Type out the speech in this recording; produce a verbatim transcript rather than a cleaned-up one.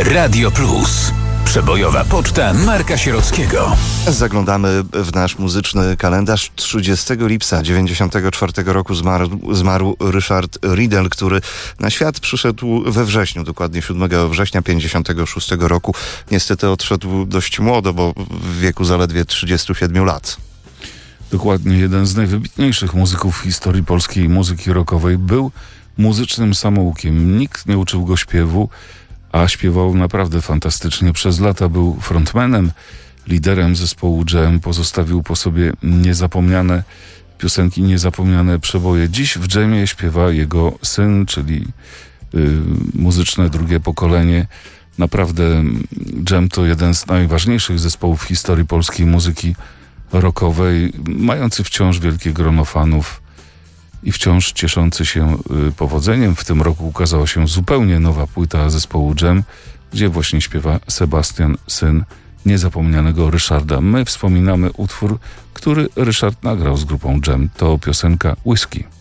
Radio Plus. Przebojowa poczta Marka Sierockiego. Zaglądamy w nasz muzyczny kalendarz. trzydziestego lipca dziewięćdziesiątego czwartego roku zmarł, zmarł Ryszard Riedel, który na świat przyszedł we wrześniu, dokładnie siódmego września pięćdziesiątego szóstego roku. Niestety odszedł dość młodo, bo w wieku zaledwie trzydziestu siedmiu lat. Dokładnie, jeden z najwybitniejszych muzyków w historii polskiej muzyki rockowej. Był muzycznym samoukiem. Nikt nie uczył go śpiewu, a śpiewał naprawdę fantastycznie. Przez lata był frontmanem, liderem zespołu Dżem. Pozostawił po sobie niezapomniane piosenki, niezapomniane przeboje. Dziś w Dżemie śpiewa jego syn, czyli y, muzyczne drugie pokolenie. Naprawdę Dżem to jeden z najważniejszych zespołów w historii polskiej muzyki rockowej, mający wciąż wielkie grono fanów i wciąż cieszący się y, powodzeniem. W tym roku ukazała się zupełnie nowa płyta zespołu Dżem, gdzie właśnie śpiewa Sebastian, syn niezapomnianego Ryszarda. My wspominamy utwór, który Ryszard nagrał z grupą Dżem. To piosenka Whisky.